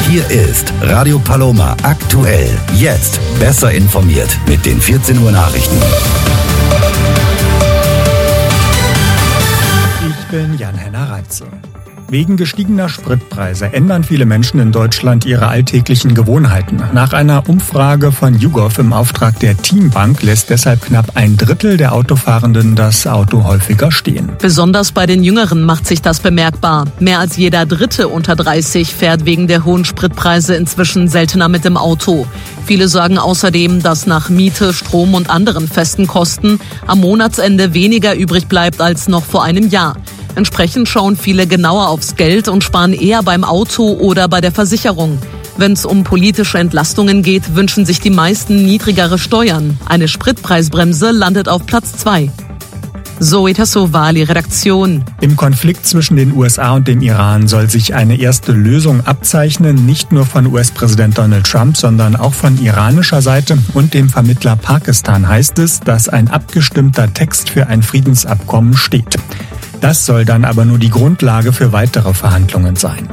Hier ist Radio Paloma aktuell. Jetzt besser informiert mit den 14 Uhr Nachrichten. Ich bin Jan-Henner Reitze. Wegen gestiegener Spritpreise ändern viele Menschen in Deutschland ihre alltäglichen Gewohnheiten. Nach einer Umfrage von YouGov im Auftrag der Teambank lässt deshalb knapp 1/3 der Autofahrenden das Auto häufiger stehen. Besonders bei den Jüngeren macht sich das bemerkbar. Mehr als jeder Dritte unter 30 fährt wegen der hohen Spritpreise inzwischen seltener mit dem Auto. Viele sagen außerdem, dass nach Miete, Strom und anderen festen Kosten am Monatsende weniger übrig bleibt als noch vor einem Jahr. Entsprechend schauen viele genauer aufs Geld und sparen eher beim Auto oder bei der Versicherung. Wenn es um politische Entlastungen geht, wünschen sich die meisten niedrigere Steuern. Eine Spritpreisbremse landet auf Platz 2. Zoe Tassovali, Redaktion. Im Konflikt zwischen den USA und dem Iran soll sich eine erste Lösung abzeichnen, nicht nur von US-Präsident Donald Trump, sondern auch von iranischer Seite und dem Vermittler Pakistan heißt es, dass ein abgestimmter Text für ein Friedensabkommen steht. Das soll dann aber nur die Grundlage für weitere Verhandlungen sein.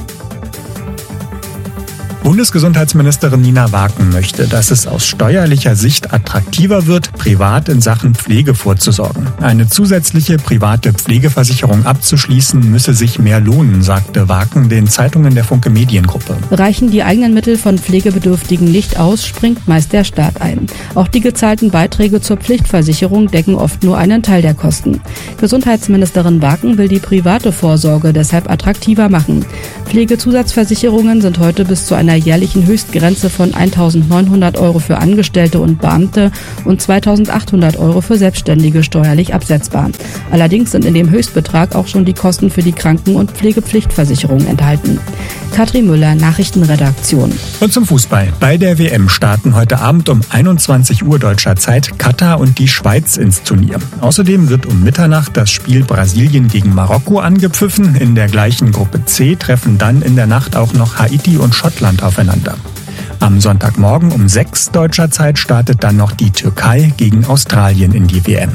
Bundesgesundheitsministerin Nina Waken möchte, dass es aus steuerlicher Sicht attraktiver wird, privat in Sachen Pflege vorzusorgen. Eine zusätzliche private Pflegeversicherung abzuschließen, müsse sich mehr lohnen, sagte Waken den Zeitungen der Funke Mediengruppe. Reichen die eigenen Mittel von Pflegebedürftigen nicht aus, springt meist der Staat ein. Auch die gezahlten Beiträge zur Pflichtversicherung decken oft nur einen Teil der Kosten. Gesundheitsministerin Waken will die private Vorsorge deshalb attraktiver machen. Pflegezusatzversicherungen sind heute bis zu einer jährlichen Höchstgrenze von 1.900 € für Angestellte und Beamte und 2.800 € für Selbstständige steuerlich absetzbar. Allerdings sind in dem Höchstbetrag auch schon die Kosten für die Kranken- und Pflegepflichtversicherung enthalten. Katrin Müller, Nachrichtenredaktion. Und zum Fußball. Bei der WM starten heute Abend um 21 Uhr deutscher Zeit Katar und die Schweiz ins Turnier. Außerdem wird um Mitternacht das Spiel Brasilien gegen Marokko angepfiffen. In der gleichen Gruppe C treffen dann in der Nacht auch noch Haiti und Schottland aufeinander. Am Sonntagmorgen um 6 deutscher Zeit startet dann noch die Türkei gegen Australien in die WM.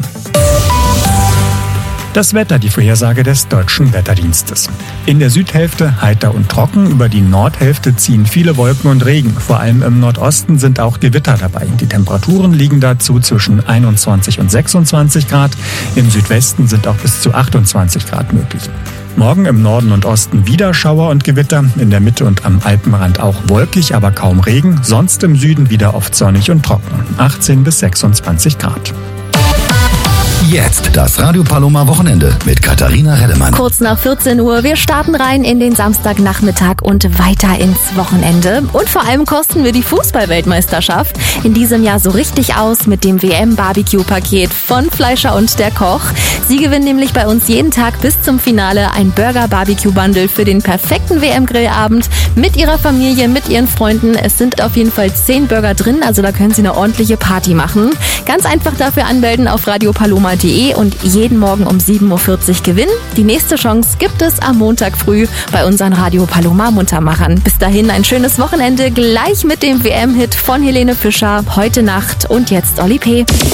Das Wetter, die Vorhersage des Deutschen Wetterdienstes. In der Südhälfte heiter und trocken, über die Nordhälfte ziehen viele Wolken und Regen. Vor allem im Nordosten sind auch Gewitter dabei. Die Temperaturen liegen dazu zwischen 21 und 26 Grad. Im Südwesten sind auch bis zu 28 Grad möglich. Morgen im Norden und Osten wieder Schauer und Gewitter, in der Mitte und am Alpenrand auch wolkig, aber kaum Regen. Sonst im Süden wieder oft sonnig und trocken, 18 bis 26 Grad. Jetzt das Radio Paloma Wochenende mit Katharina Reddemann. Kurz nach 14 Uhr, wir starten rein in den Samstagnachmittag und weiter ins Wochenende. Und vor allem kosten wir die Fußball-Weltmeisterschaft in diesem Jahr so richtig aus mit dem WM-Barbecue-Paket von Fleischer und der Koch. Sie gewinnen nämlich bei uns jeden Tag bis zum Finale ein Burger-Barbecue-Bundle für den perfekten WM-Grillabend mit Ihrer Familie, mit Ihren Freunden. Es sind auf jeden Fall 10 Burger drin, also da können Sie eine ordentliche Party machen. Ganz einfach dafür anmelden auf radiopaloma.de und jeden Morgen um 7.40 Uhr gewinnen. Die nächste Chance gibt es am Montag früh bei unseren Radio Paloma Muntermachern. Bis dahin ein schönes Wochenende, gleich mit dem WM-Hit von Helene Fischer, Heute Nacht und jetzt Oli P.